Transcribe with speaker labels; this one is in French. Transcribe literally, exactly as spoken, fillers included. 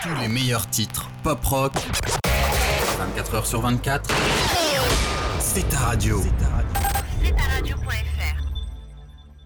Speaker 1: Tous les meilleurs titres pop rock, vingt-quatre heures sur vingt-quatre, c'est ta radio.